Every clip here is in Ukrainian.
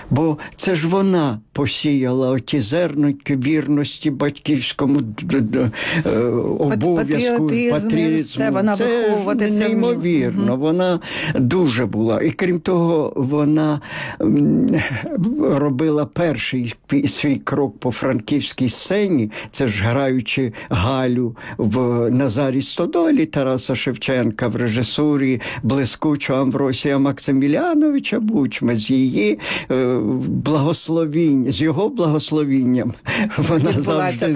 Бо це ж вона посіяла оті зернятки вірності батьківському обов'язку, патріотизму. Вона виховувати це неймовірно. Вона дуже була. І крім того, вона робила перший свій крок по франківській сцені, це ж граючи Галю в Назарі Стодолі Тараса Шевченка в режисурі блискучого Амвросія Максиміліановича Бучми, з її з його благословінням вона завжди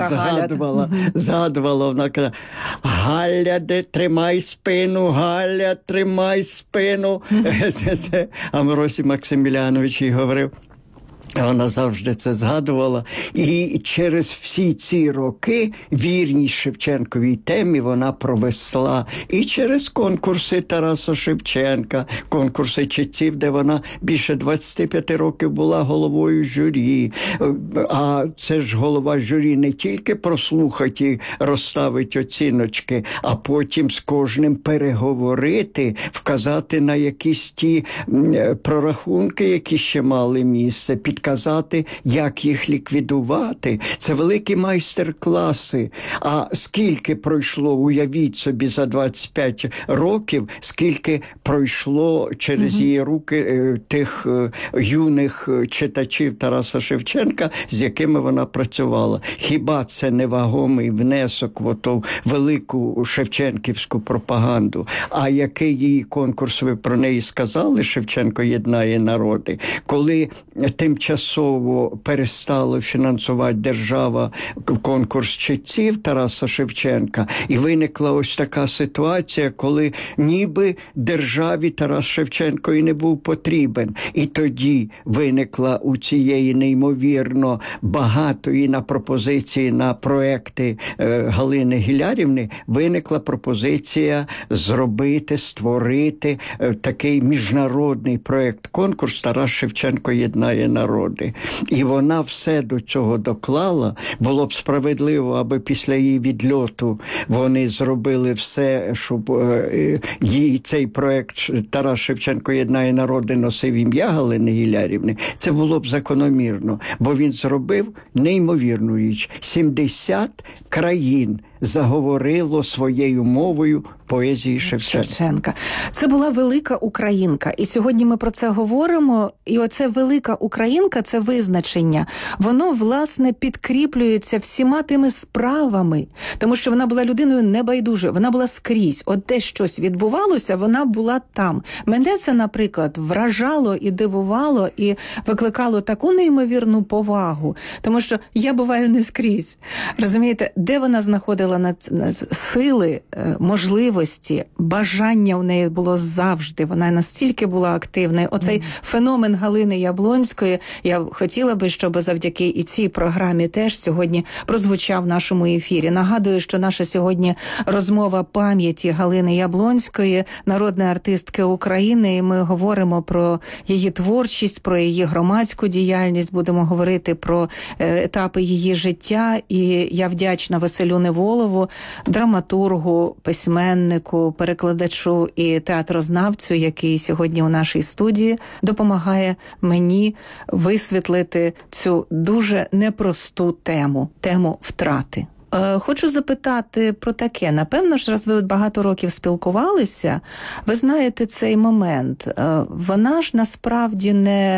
згадувала, вона казала: Галя, тримай спину, Галя, тримай спину. Це Амвросій Максиміліанович їй говорив. Вона завжди це згадувала. І через всі ці роки вірність Шевченковій темі вона провесла і через конкурси Тараса Шевченка, конкурси читців, де вона більше 25 років була головою журі. А це ж голова журі не тільки прослухать і розставить оціночки, а потім з кожним переговорити, вказати на якісь ті прорахунки, які ще мали місце, підказати, як їх ліквідувати. Це великі майстер-класи. А скільки пройшло, уявіть собі, за 25 років, скільки пройшло через її руки тих юних читачів Тараса Шевченка, з якими вона працювала. Хіба це не вагомий внесок в оту велику шевченківську пропаганду? А який її конкурс, ви про неї сказали, Шевченко єднає народи, коли тимчасово перестала фінансувати держава конкурс читців Тараса Шевченка, і виникла ось така ситуація, коли ніби державі Тарас Шевченко і не був потрібен. І тоді виникла у цієї неймовірно багатої на пропозиції, на проекти Галини Гілярівни, виникла пропозиція зробити, створити такий міжнародний проект-конкурс «Тарас Шевченко єднає народи». І вона все до цього доклала. Було б справедливо, аби після її відльоту вони зробили все, щоб їй цей проект «Тарас Шевченко єднає народи» носив ім'я Галини Гілярівни. Це було б закономірно, бо він зробив неймовірну річ. 70 країн заговорило своєю мовою поезії Шевченка. Це була велика українка. І сьогодні ми про це говоримо. І оце велика українка, це визначення, воно, власне, підкріплюється всіма тими справами. Тому що вона була людиною небайдужою. Вона була скрізь. От де щось відбувалося, вона була там. Мене це, наприклад, вражало і дивувало, і викликало таку неймовірну повагу. Тому що я буваю не скрізь. Розумієте, де вона знаходила на сили, можливості, бажання у неї було завжди. Вона настільки була активною. Оцей феномен Галини Яблонської, я хотіла би, щоб завдяки і цій програмі теж сьогодні прозвучав в нашому ефірі. Нагадую, що наша сьогодні розмова пам'яті Галини Яблонської, народної артистки України, і ми говоримо про її творчість, про її громадську діяльність, будемо говорити про етапи її життя, і я вдячна Василю Неволову, драматургу, письменнику, перекладачу і театрознавцю, який сьогодні у нашій студії допомагає мені висвітлити цю дуже непросту тему втрати. Хочу запитати про таке. Напевно ж, раз ви багато років спілкувалися, ви знаєте цей момент. Вона ж насправді не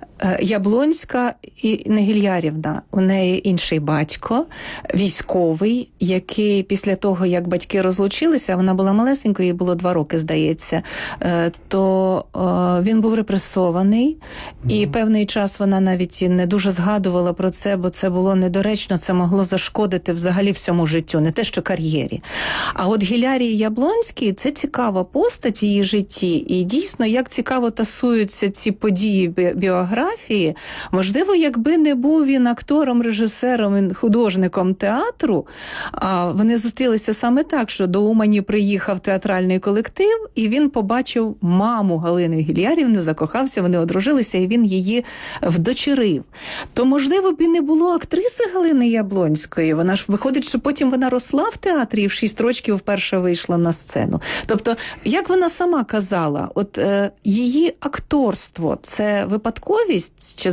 Яблонська і не Гілярівна. У неї інший батько, військовий, який після того, як батьки розлучилися, вона була малесенькою, їй було 2 роки, здається, то він був репресований, і певний час вона навіть не дуже згадувала про це, бо це було недоречно, це могло зашкодити взагалі всьому життю, не те, що кар'єрі. А от Гілярії Яблонській – це цікава постать в її житті, і дійсно, як цікаво тасуються ці події біографії. Можливо, якби не був він актором, режисером, художником театру, а вони зустрілися саме так, що до Умані приїхав театральний колектив, і він побачив маму Галини Гілярівни, закохався, вони одружилися, і він її вдочерив. То, можливо, б і не було актриси Галини Яблонської. Вона ж, виходить, що потім вона росла в театрі і в 6 років вперше вийшла на сцену. Тобто, як вона сама казала, от її акторство – це випадковість, чи